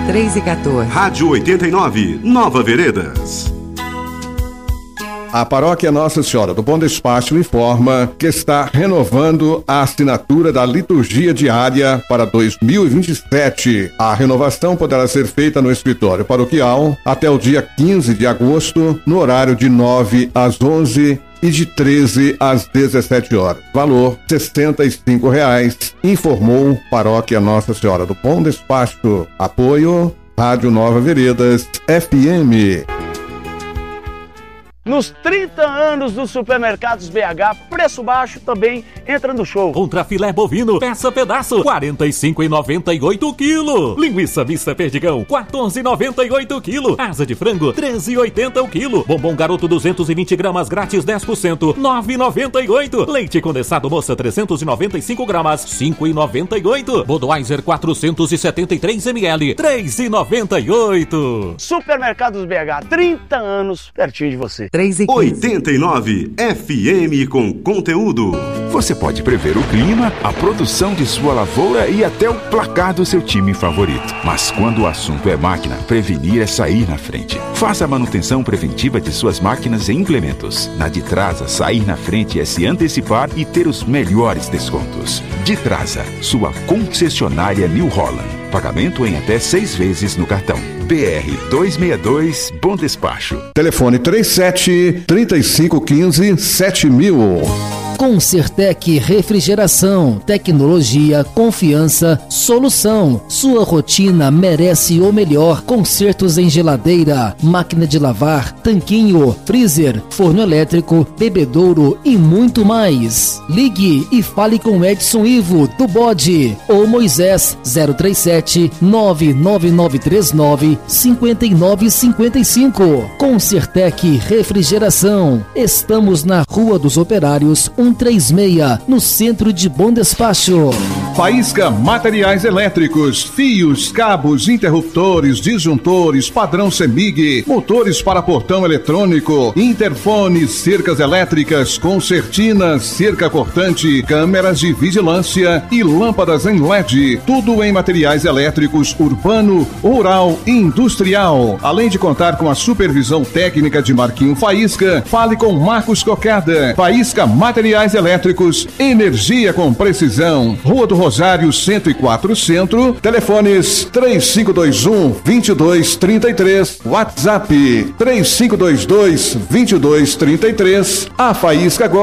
3:14. Rádio 89, Nova Veredas. A Paróquia Nossa Senhora do Bom Despacho informa que está renovando a assinatura da liturgia diária para 2027. A renovação poderá ser feita no escritório paroquial até o dia 15 de agosto, no horário de 9 às 11 e de 13 às 17 horas. Valor R$ 65,00, informou Paróquia Nossa Senhora do Bom Despacho. Apoio Rádio Nova Veredas FM. Nos 30 anos dos supermercados BH, preço baixo também entra no show. Contra filé bovino, peça pedaço, R$ 45,98 quilo. Linguiça mista perdigão, R$ 14,98 quilo. Asa de frango, R$ 13,80 o quilo. Bombom garoto 220 gramas grátis 10%, R$ 9,98. Leite condensado moça 395 gramas, R$ 5,98. Budweiser 473 ml, R$ 3,98. Supermercados BH, 30 anos pertinho de você. 89 FM com conteúdo. Você pode prever o clima, a produção de sua lavoura e até o placar do seu time favorito. Mas quando o assunto é máquina, prevenir é sair na frente. Faça a manutenção preventiva de suas máquinas e implementos. Na Ditrasa, sair na frente é se antecipar e ter os melhores descontos. Ditrasa, sua concessionária New Holland. Pagamento em até 6 vezes no cartão. BR 262, Bom Despacho. Telefone 37-3515-7000. Concertec Refrigeração, tecnologia, confiança, solução. Sua rotina merece o melhor. Consertos em geladeira, máquina de lavar, tanquinho, freezer, forno elétrico, bebedouro e muito mais. Ligue e fale com Edson Ivo do Bode ou Moisés 037 99939 5955. Concertec Refrigeração. Estamos na Rua dos Operários 136, no centro de Bom Despacho. Faísca Materiais Elétricos, fios, cabos, interruptores, disjuntores, padrão CEMIG, motores para portão eletrônico, interfones, cercas elétricas, concertinas, cerca cortante, câmeras de vigilância e lâmpadas em LED. Tudo em materiais elétricos urbano, rural e industrial. Além de contar com a supervisão técnica de Marquinho Faísca, fale com Marcos Cocada. Faísca Materiais Elétricos, energia com precisão. Rua do Rosário 104 Centro, telefones 3521-2233, WhatsApp 3522-2233. A Faísca agora